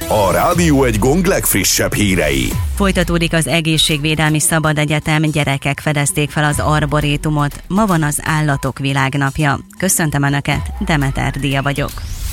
A Rádió Egy Gong legfrissebb hírei. Folytatódik az Egészségvédelmi Szabadegyetem, gyerekek fedezték fel az arborétumot. Ma van az Állatok Világnapja. Köszöntöm Önöket, Demeter Dia vagyok.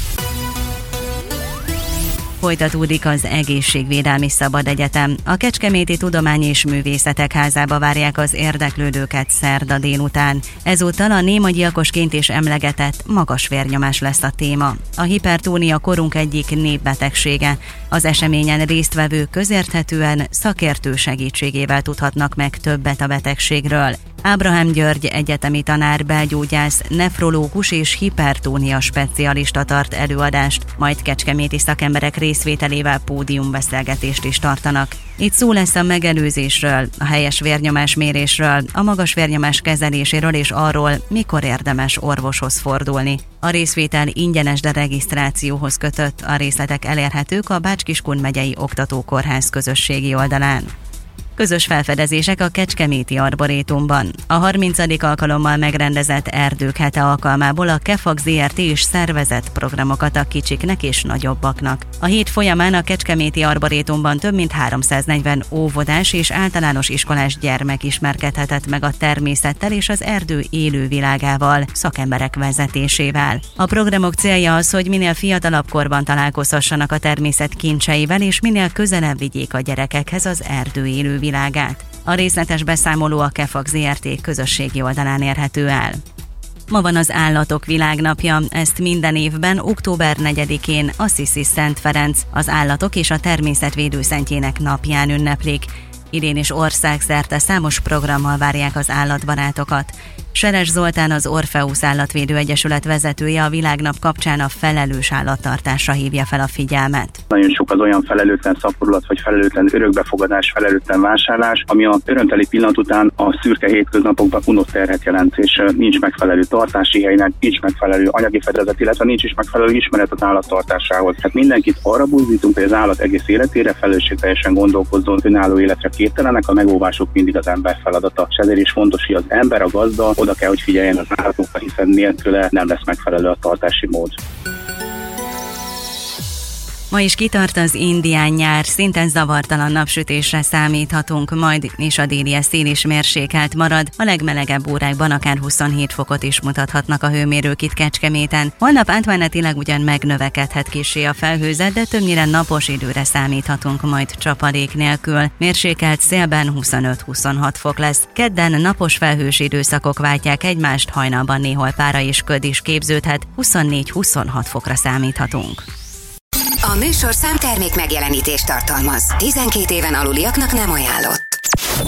Folytatódik az Egészségvédelmi Szabadegyetem. A Kecskeméti Tudományi és Művészetek Házába várják az érdeklődőket szerda délután. Ezúttal a némagyiakosként is emlegetett magas vérnyomás lesz a téma. A hipertónia korunk egyik népbetegsége. Az eseményen résztvevők közérthetően szakértő segítségével tudhatnak meg többet a betegségről. Ábrahám György egyetemi tanár, belgyógyász, nefrológus és hipertónia specialista tart előadást, majd kecskeméti szakemberek részvételével pódiumbeszélgetést is tartanak. Itt szó lesz a megelőzésről, a helyes vérnyomásmérésről, a magas vérnyomás kezeléséről és arról, mikor érdemes orvoshoz fordulni. A részvétel ingyenes, de regisztrációhoz kötött. A részletek elérhetők a Bács-Kiskun megyei oktatókórház közösségi oldalán. Közös felfedezések a Kecskeméti Arborétumban. A 30. alkalommal megrendezett Erdők hete alkalmából a KEFAK Zrt. Is szervezett programokat a kicsiknek és nagyobbaknak. A hét folyamán a Kecskeméti Arborétumban több mint 340 óvodás és általános iskolás gyermek ismerkedhetett meg a természettel és az erdő élővilágával, szakemberek vezetésével. A programok célja az, hogy minél fiatalabb korban találkozhassanak a természet kincseivel és minél közelebb vigyék a gyerekekhez az erdő élővilágát. A részletes beszámoló a KEFAK Zrt. Közösségi oldalán érhető el. Ma van az Állatok Világnapja, ezt minden évben október 4-én Assisi Szent Ferenc, az állatok és a természetvédő szentjének napján ünneplik. Idén is országszerte számos programmal várják az állatbarátokat. Seres Zoltán, az Orpheus Állatvédő Egyesület vezetője a Világnap kapcsán a felelős állattartásra hívja fel a figyelmet. Nagyon sok az olyan felelőtlen szaporulat, vagy felelőtlen örökbefogadás, felelőtlen vásárlás, ami a örömteli pillanat után a szürke hétköznapokban unott terhet jelent, és nincs megfelelő tartási helynek, nincs megfelelő anyagi fedezet, illetve nincs is megfelelő ismeret az állattartásához. Hát mindenkit arra buzdítunk, hogy az állat egész életére felelősségteljesen gondolkozzon, önálló életre képtelenek, a megóvások mindig az ember feladata. És ezért is fontos, hogy az ember, a gazda oda kell, hogy figyeljen az állatokra, hiszen nélküle nem lesz megfelelő a tartási mód. Ma is kitart az indián nyár, szinte zavartalan napsütésre számíthatunk, majd és a déli szél is mérsékelt marad, a legmelegebb órákban akár 27 fokot is mutathatnak a hőmérők itt Kecskeméten. Holnap átmenetileg ugyan megnövekedhet kissé a felhőzet, de többnyire napos időre számíthatunk majd csapadék nélkül. Mérsékelt szélben 25-26 fok lesz. Kedden napos felhős időszakok váltják egymást, hajnalban néhol pára és köd is képződhet, 24-26 fokra számíthatunk. A műsorszám termék megjelenítést tartalmaz. 12 éven aluliaknak nem ajánlott.